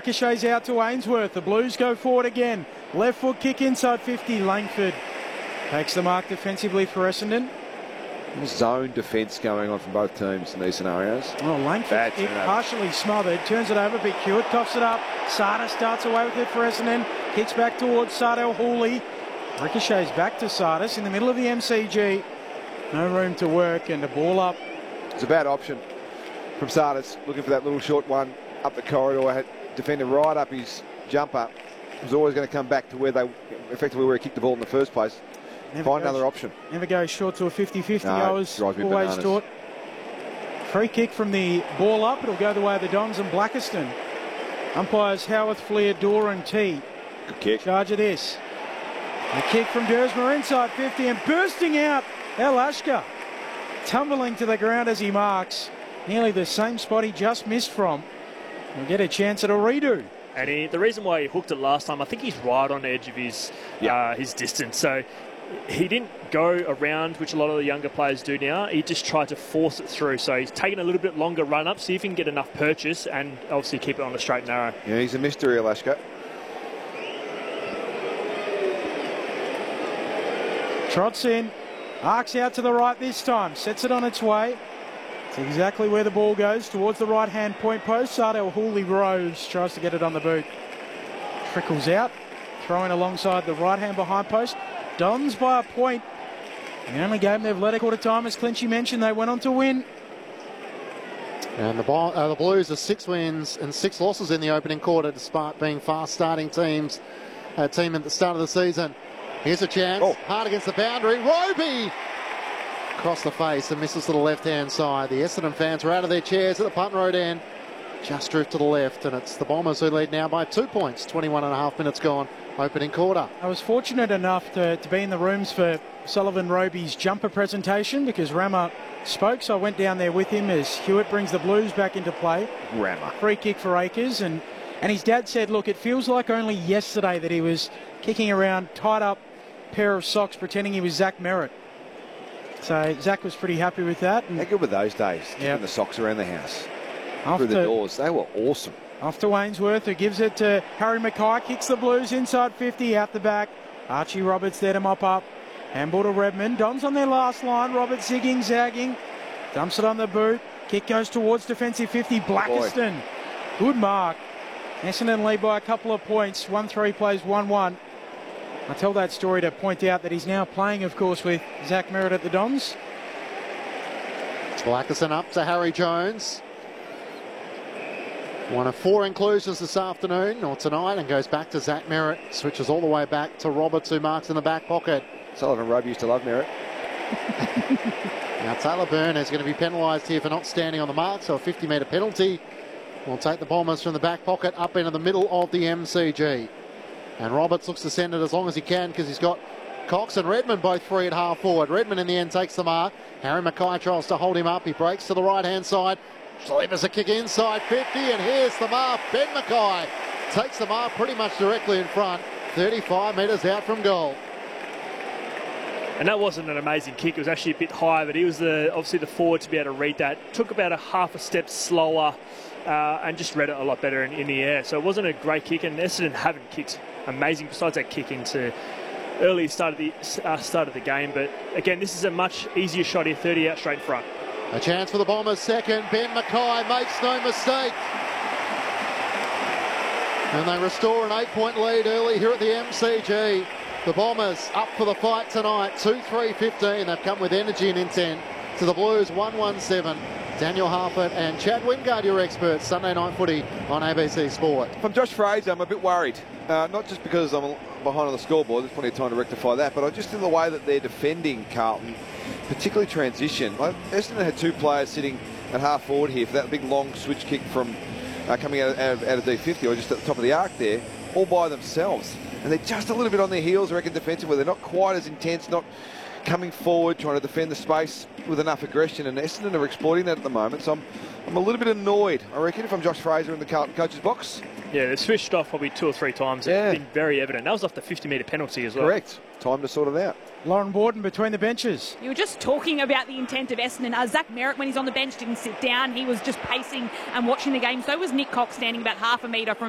Ricochets out to Ainsworth. The Blues go forward again. Left foot kick inside 50. Langford takes the mark defensively for Essendon. Zone defence going on from both teams in these scenarios. Oh, Langford kick partially smothered. Turns it over. Big Hewitt coughs it up. Sada starts away with it for Essendon. Kicks back towards Sardell Hooley. Ricochets back to Sardis in the middle of the MCG. No room to work and a ball up. It's a bad option from Sardis, looking for that little short one up the corridor. Had defender right up his jumper. Was always going to come back to where they effectively where he kicked the ball in the first place. Find another option. Never goes short to a 50-50. No, I was always taught. Free kick from the ball up. It'll go the way of the Dons and Blackiston. Umpires Howarth, Fleer, Dora and T. Good kick. Charge of this. The kick from Dersmer inside 50 and bursting out El Ashka. Tumbling to the ground as he marks. Nearly the same spot he just missed from. We'll get a chance at a redo. And the reason why he hooked it last time, I think he's right on the edge of his distance. So he didn't go around, which a lot of the younger players do now. He just tried to force it through. So he's taken a little bit longer run up, see if he can get enough purchase and obviously keep it on the straight and narrow. Yeah, he's a mystery, Alashka. Trots in, arcs out to the right this time, sets it on its way. It's exactly where the ball goes, towards the right-hand point post. Sardell Hooley Rose tries to get it on the boot. Trickles out, throwing alongside the right-hand behind post. Dons by a point. The only game they've led a quarter time, as Clinchy mentioned, they went on to win. And the Blues are 6 wins and 6 losses in the opening quarter, despite being fast-starting team at the start of the season. Here's a chance, hard against the boundary. Roby! Across the face and misses to the left-hand side. The Essendon fans are out of their chairs at the Punt Road end. Just drift to the left, and it's the Bombers who lead now by 2 points. 21.5 minutes gone, opening quarter. I was fortunate enough to be in the rooms for Sullivan Roby's jumper presentation because Rama spoke, so I went down there with him as Hewitt brings the Blues back into play. Rama. Free kick for Akers, and his dad said, look, it feels like only yesterday that he was kicking around, tied up pair of socks, pretending he was Zach Merritt. So Zach was pretty happy with that. How good were those days, kicking the socks around the house? Through the doors. They were awesome. Off to Ainsworth, who gives it to Harry Mackay, kicks the Blues inside 50, out the back. Archie Roberts there to mop up. Handball to Redmond. Dons on their last line. Roberts zigging, zagging. Dumps it on the boot. Kick goes towards defensive 50. Blackiston. Good mark. Essendon lead by a couple of points. 1-3 plays 1-1. I tell that story to point out that he's now playing, of course, with Zach Merritt at the Dons. Blackiston up to Harry Jones. One of 4 inclusions this afternoon, or tonight, and goes back to Zach Merritt. Switches all the way back to Roberts, who marks in the back pocket. Sullivan Roby used to love Merritt. Now Taylor Byrne is going to be penalised here for not standing on the mark, so a 50-metre penalty will take the Bombers from the back pocket up into the middle of the MCG. And Roberts looks to send it as long as he can because he's got Cox and Redmond both free at half forward. Redmond in the end takes the mark. Harry Mackay tries to hold him up. He breaks to the right-hand side. Delivers a kick inside 50, and here's the mark. Ben Mackay takes the mark pretty much directly in front. 35 metres out from goal. And that wasn't an amazing kick. It was actually a bit high, but he was obviously the forward to be able to read that. Took about a half a step slower and just read it a lot better in the air. So it wasn't a great kick, and Essendon haven't kicked amazing besides that kick into early start of the game. But again, this is a much easier shot here, 30 out straight in front. A chance for the Bombers second. Ben Mackay makes no mistake. And they restore an 8-point lead early here at the MCG. The Bombers up for the fight tonight. 2-3-15. They've come with energy and intent to the Blues 1-1-7. Daniel Harford and Chad Wingard, your experts. Sunday Night Footy on ABC Sport. From Josh Fraser, I'm a bit worried. Not just because I'm behind on the scoreboard, there's plenty of time to rectify that, but just in the way that they're defending Carlton, particularly transition. Essendon had 2 players sitting at half forward here for that big long switch kick from coming out of D50, or just at the top of the arc there, all by themselves. And they're just a little bit on their heels, I reckon, defensively. They're not quite as intense, not coming forward, trying to defend the space with enough aggression, and Essendon are exploiting that at the moment. So I'm a little bit annoyed, I reckon, if I'm Josh Fraser in the Carlton coach's box. Yeah, they've switched off probably 2 or 3 times. Yeah. It's been very evident. That was off the 50-metre penalty as well. Correct. Time to sort it out. Lauren Borden between the benches. You were just talking about the intent of Essendon. Zach Merritt, when he's on the bench, didn't sit down. He was just pacing and watching the game. So was Nick Cox, standing about half a metre from